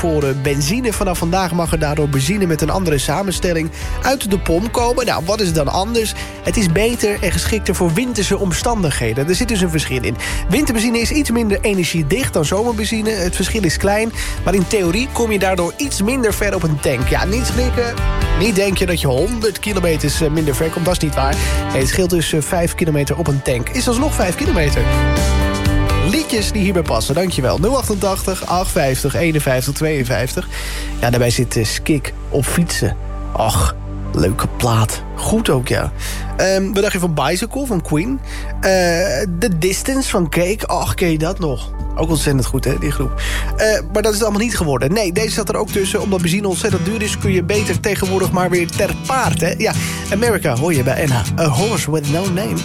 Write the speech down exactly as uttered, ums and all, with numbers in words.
voor uh, benzine. Vanaf vandaag mag er daardoor benzine met een andere samenstelling uit de pomp komen. Nou, wat is het dan anders? Het is beter en geschikter voor winterse omstandigheden. Er zit dus een verschil in. Winterbenzine is iets minder energiedicht dan zomerbenzine. Het verschil is klein, maar in theorie kom je daardoor iets minder ver op een tank. Ja, niet schrikken. Niet denk je dat je honderd kilometers minder ver komt. Dat is niet waar. Nee, het scheelt dus vijf kilometer op een tank. Is alsnog vijf kilometer. Liedjes die hierbij passen, dankjewel. nul achtentachtig, achthonderdvijftig, eenenvijftig, tweeënvijftig. Ja, daarbij zit uh, Skik op fietsen. Ach, leuke plaat. Goed ook, ja. Um, wat dacht je van Bicycle van Queen? Uh, The Distance van Cake. Ach, ken je dat nog? Ook ontzettend goed, hè, die groep. Uh, maar dat is allemaal niet geworden. Nee, deze zat er ook tussen. Omdat benzine ontzettend duur is, kun je beter tegenwoordig maar weer ter paard, hè? Ja, America hoor je bij N H. A Horse with No Name.